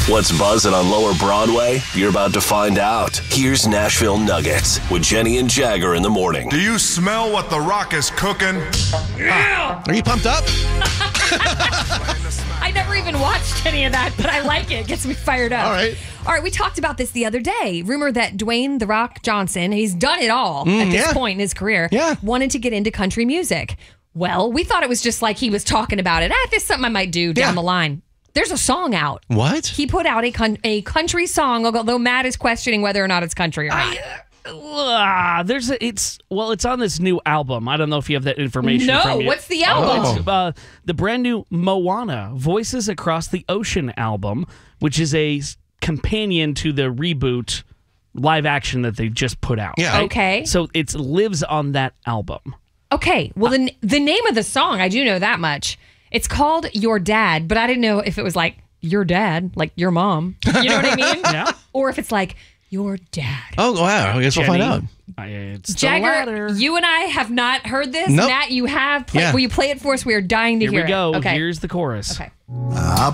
What's buzzing on Lower Broadway? You're about to find out. Here's Nashville Nuggets with Jenny and Jagger in the morning. Do you smell what The Rock is cooking? Yeah. Are you pumped up? I never even watched any of that, but I like it. It gets me fired up. All right. All right, we talked about this the other day. Rumor that Dwayne The Rock Johnson, he's done it all at this point in his career, wanted to get into country music. Well, we thought it was just like he was talking about it. This is something I might do down the line. There's a song out. What? He put out a country song, although Matt is questioning whether or not it's country or not. It's on this new album. I don't know if you have that information. No, what's the album? It's the brand new Moana Voices Across the Ocean album, which is a companion to the reboot live action that they just put out. Yeah. Right? Okay. So it lives on that album. Okay. Well, the name of the song, I do know that much. It's called Your Dad, but I didn't know if it was like your dad, like your mom. You know what I mean? Yeah. Or if it's like your dad. Oh, wow. I guess we'll find out. It's Jagger, you and I have not heard this. Nope. Matt, you have. Will you play it for us? We are dying to hear Here we go. it. Okay. Here's the chorus. Okay.